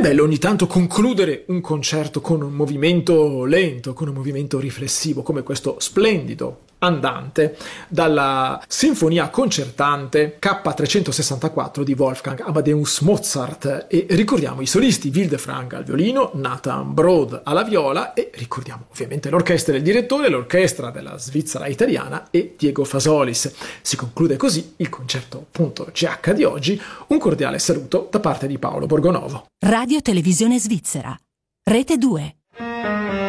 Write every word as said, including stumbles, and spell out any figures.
bello ogni tanto concludere un concerto con un movimento lento, con un movimento riflessivo, come questo splendido andante dalla Sinfonia concertante K trecentosessantaquattro di Wolfgang Amadeus Mozart, e ricordiamo i solisti: Wilde Frank al violino, Nathan Broad alla viola, e ricordiamo ovviamente l'orchestra del direttore, l'orchestra della Svizzera italiana e Diego Fasolis. Si conclude così il concerto punto G H di oggi. Un cordiale saluto da parte di Paolo Borgonovo. Radio Televisione Svizzera, Rete due.